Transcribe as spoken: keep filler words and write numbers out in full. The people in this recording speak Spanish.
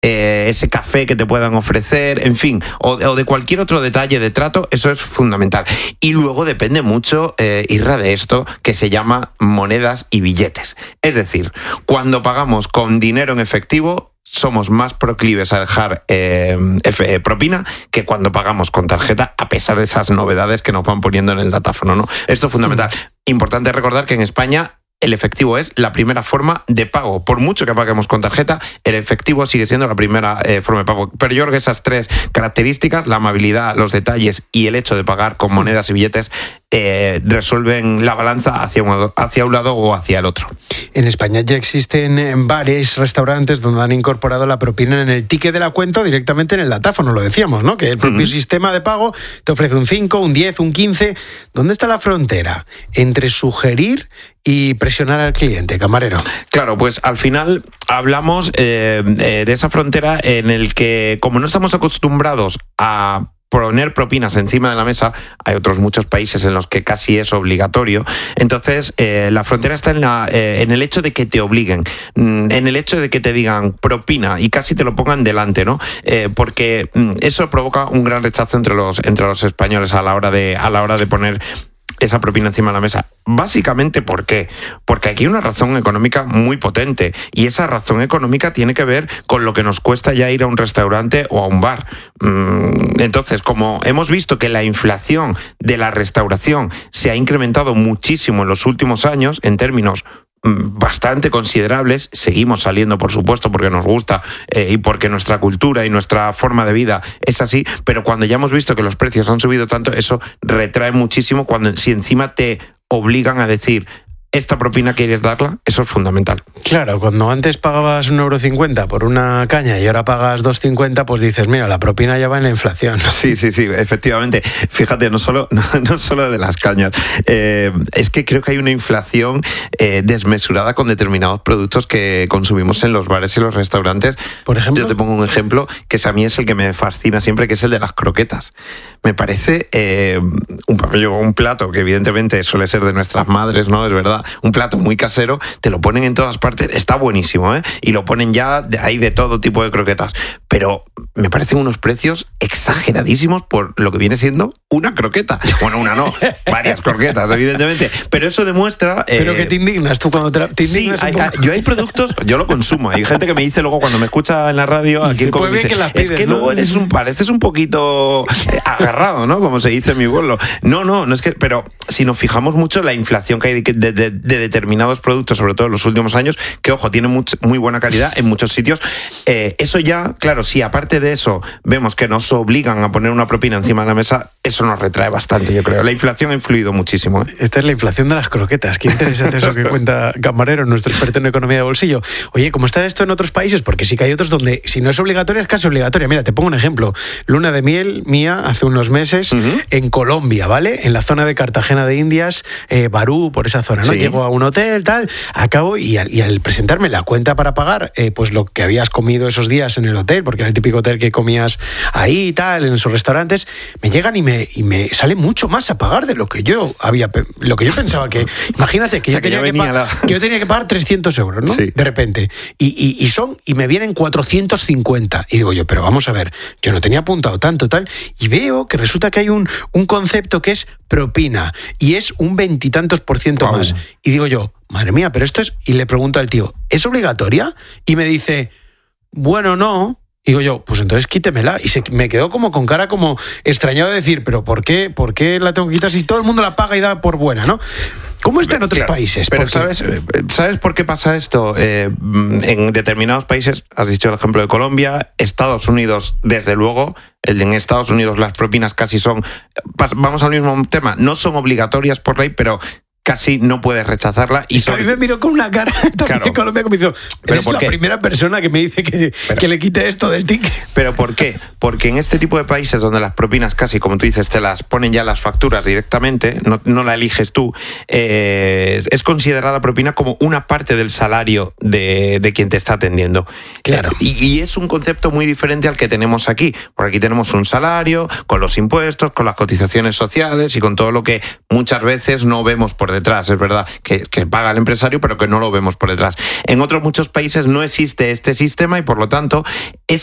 eh, ese café que te puedan ofrecer, en fin, o, o de cualquier otro detalle de trato, eso es fundamental. Y luego depende mucho, eh, Irra, de esto que se llama monedas y billetes. Es decir, cuando pagamos con dinero en efectivo, somos más proclives a dejar eh, F, eh, propina que cuando pagamos con tarjeta, a pesar de esas novedades que nos van poniendo en el datáfono, ¿no? Esto es fundamental. Importante recordar que en España el efectivo es la primera forma de pago. Por mucho que paguemos con tarjeta, el efectivo sigue siendo la primera eh, forma de pago. Pero yo creo que esas tres características, la amabilidad, los detalles y el hecho de pagar con monedas y billetes, eh, resuelven la balanza hacia un, hacia un lado o hacia el otro. En España ya existen bares, restaurantes donde han incorporado la propina en el ticket de la cuenta o directamente en el datáfono, lo decíamos, ¿no? Que el propio uh-huh. sistema de pago te ofrece un cinco, un diez, un quince. ¿Dónde está la frontera entre sugerir y presionar al cliente, camarero? Claro, pues al final hablamos eh, de esa frontera en el que, como no estamos acostumbrados a poner propinas encima de la mesa, hay otros muchos países en los que casi es obligatorio. Entonces, eh, la frontera está en, la, eh, en el hecho de que te obliguen, en el hecho de que te digan propina y casi te lo pongan delante, ¿no? Eh, porque eso provoca un gran rechazo entre los, entre los españoles a la hora de, a la hora de poner esa propina encima de la mesa. Básicamente, ¿por qué? Porque aquí hay una razón económica muy potente y esa razón económica tiene que ver con lo que nos cuesta ya ir a un restaurante o a un bar. Entonces, como hemos visto que la inflación de la restauración se ha incrementado muchísimo en los últimos años en términos bastante considerables, seguimos saliendo por supuesto porque nos gusta eh, y porque nuestra cultura y nuestra forma de vida es así, pero cuando ya hemos visto que los precios han subido tanto, eso retrae muchísimo cuando si encima te obligan a decir esta propina quieres darla, eso es fundamental. Claro, cuando antes pagabas un euro cincuenta por una caña y ahora pagas dos cincuenta, pues dices, mira, la propina ya va en la inflación. Sí, sí, sí, efectivamente. Fíjate, no solo, no, no solo de las cañas, eh, es que creo que hay una inflación eh, desmesurada con determinados productos que consumimos en los bares y los restaurantes. Por ejemplo, yo te pongo un ejemplo que a mí es el que me fascina siempre, que es el de las croquetas. Me parece eh, un, un plato que evidentemente suele ser de nuestras madres, ¿no? Es verdad. Un plato muy casero, te lo ponen en todas partes, está buenísimo, ¿eh? Y lo ponen ya, hay de todo tipo de croquetas, pero me parecen unos precios exageradísimos por lo que viene siendo una croqueta. Bueno, una no, varias croquetas, evidentemente, pero eso demuestra... Eh... Pero que te indignas tú cuando te, la, te indignas. Sí, hay, hay, yo hay productos, yo lo consumo, hay gente que me dice luego cuando me escucha en la radio, aquí en Cope, dice, que pides, es que ¿no? luego eres un, pareces un poquito agarrado, ¿no? Como se dice en mi pueblo. No, no, no es que, pero si nos fijamos mucho la inflación que hay de, de, de de determinados productos, sobre todo en los últimos años, que, ojo, tienen muy, muy buena calidad en muchos sitios. Eh, eso ya, claro, si aparte de eso vemos que nos obligan a poner una propina encima de la mesa, eso nos retrae bastante, yo creo. La inflación ha influido muchísimo, ¿eh? Esta es la inflación de las croquetas. Qué interesante eso que cuenta Camarero, nuestro experto en economía de bolsillo. Oye, ¿cómo está esto en otros países? Porque sí que hay otros donde, si no es obligatoria, es casi obligatoria. Mira, te pongo un ejemplo. Luna de miel mía hace unos meses uh-huh. en Colombia, ¿vale? En la zona de Cartagena de Indias, eh, Barú, por esa zona, ¿no? Sí. Llego a un hotel, tal, acabo y al, y al presentarme la cuenta para pagar, eh, pues lo que habías comido esos días en el hotel, porque era el típico hotel que comías ahí y tal, en esos restaurantes, me llegan y me, y me sale mucho más a pagar de lo que yo había, lo que yo pensaba que, imagínate que, o sea, yo, tenía que, que, pa- la... que yo tenía que pagar trescientos euros, ¿no? Sí. De repente. Y, y, y son, y me vienen cuatrocientos cincuenta. Y digo yo, pero vamos a ver, yo no tenía apuntado tanto, tal, y veo que resulta que hay un, un concepto que es propina, y es un veintitantos por ciento wow. más. Y digo yo, madre mía, pero esto es... Y le pregunto al tío, ¿es obligatoria? Y me dice, bueno, no. Y digo yo, pues entonces quítemela. Y se, me quedó como con cara como extrañado de decir, pero ¿por qué, ¿por qué la tengo que quitar si todo el mundo la paga y da por buena, no? ¿Cómo está en otros claro, países? Pero ¿sabes, ¿sabes por qué pasa esto? Eh, en determinados países, has dicho el ejemplo de Colombia, Estados Unidos, desde luego, en Estados Unidos las propinas casi son... Vamos al mismo tema, no son obligatorias por ley, pero... casi no puedes rechazarla. Y sobre... A mí me miró con una cara también claro. en Colombia como hizo, eres la qué? primera persona que me dice que, pero, que le quite esto del ticket. ¿Pero por qué? Porque en este tipo de países donde las propinas casi, como tú dices, te las ponen ya las facturas directamente, no, no la eliges tú, eh, es considerada la propina como una parte del salario de, de quien te está atendiendo. Claro. Eh, y, y es un concepto muy diferente al que tenemos aquí, porque aquí tenemos un salario, con los impuestos, con las cotizaciones sociales y con todo lo que muchas veces no vemos por por detrás, es verdad, que, que paga el empresario, pero que no lo vemos por detrás. En otros muchos países no existe este sistema y, por lo tanto, es